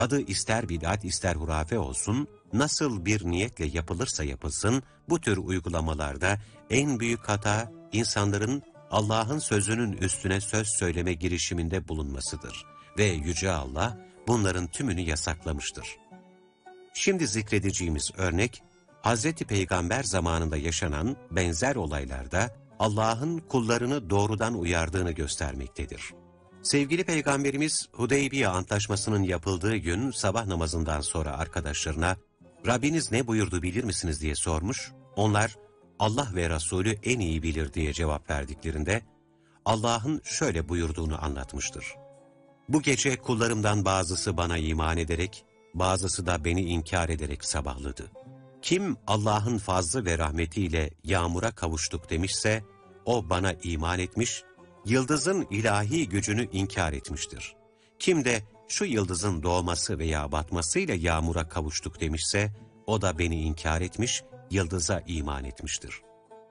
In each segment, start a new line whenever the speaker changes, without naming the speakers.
Adı ister bid'at ister hurafe olsun, nasıl bir niyetle yapılırsa yapılsın, bu tür uygulamalarda en büyük hata insanların Allah'ın sözünün üstüne söz söyleme girişiminde bulunmasıdır. Ve Yüce Allah bunların tümünü yasaklamıştır. Şimdi zikredeceğimiz örnek, Hz. Peygamber zamanında yaşanan benzer olaylarda Allah'ın kullarını doğrudan uyardığını göstermektedir. Sevgili Peygamberimiz Hudeybiye Antlaşması'nın yapıldığı gün sabah namazından sonra arkadaşlarına "Rabbiniz ne buyurdu bilir misiniz?" diye sormuş. Onlar "Allah ve Resulü en iyi bilir" diye cevap verdiklerinde Allah'ın şöyle buyurduğunu anlatmıştır. "Bu gece kullarımdan bazısı bana iman ederek, bazısı da beni inkar ederek sabahladı. Kim Allah'ın fazlı ve rahmetiyle yağmura kavuştuk demişse, o bana iman etmiş, yıldızın ilahi gücünü inkar etmiştir. Kim de şu yıldızın doğması veya batmasıyla yağmura kavuştuk demişse, o da beni inkar etmiş, yıldıza iman etmiştir."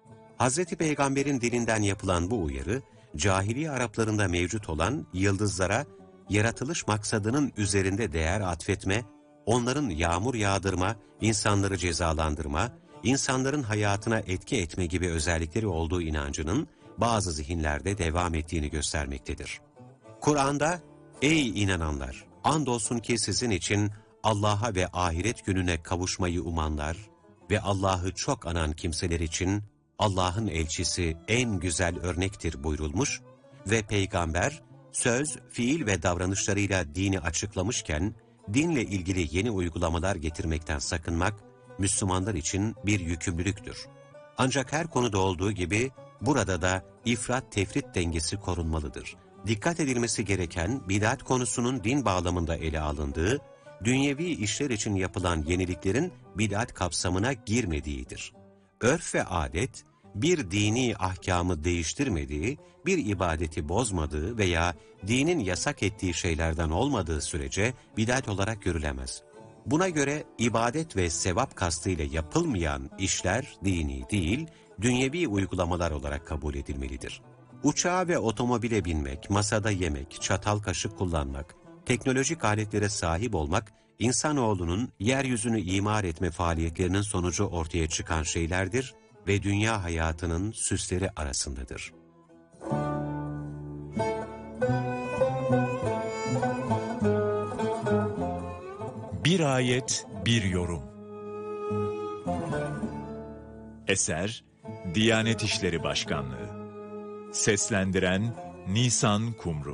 Hz. Peygamber'in dilinden yapılan bu uyarı, cahiliye Araplarında mevcut olan yıldızlara yaratılış maksadının üzerinde değer atfetme, onların yağmur yağdırma, insanları cezalandırma, insanların hayatına etki etme gibi özellikleri olduğu inancının bazı zihinlerde devam ettiğini göstermektedir. Kur'an'da, "Ey inananlar! Andolsun ki sizin için Allah'a ve ahiret gününe kavuşmayı umanlar ve Allah'ı çok anan kimseler için Allah'ın elçisi en güzel örnektir" buyurulmuş ve Peygamber, söz, fiil ve davranışlarıyla dini açıklamışken, dinle ilgili yeni uygulamalar getirmekten sakınmak, Müslümanlar için bir yükümlülüktür. Ancak her konuda olduğu gibi, burada da ifrat tefrit dengesi korunmalıdır. Dikkat edilmesi gereken bid'at konusunun din bağlamında ele alındığı, dünyevi işler için yapılan yeniliklerin bid'at kapsamına girmediğidir. Örf ve adet, bir dini ahkamı değiştirmediği, bir ibadeti bozmadığı veya dinin yasak ettiği şeylerden olmadığı sürece bid'at olarak görülemez. Buna göre ibadet ve sevap kastıyla yapılmayan işler dini değil, dünyevi uygulamalar olarak kabul edilmelidir. Uçağa ve otomobile binmek, masada yemek, çatal kaşık kullanmak, teknolojik aletlere sahip olmak, insanoğlunun yeryüzünü imar etme faaliyetlerinin sonucu ortaya çıkan şeylerdir ve dünya hayatının süsleri arasındadır.
Bir ayet, bir yorum. Eser, Diyanet İşleri Başkanlığı. Seslendiren Nisan Kumru.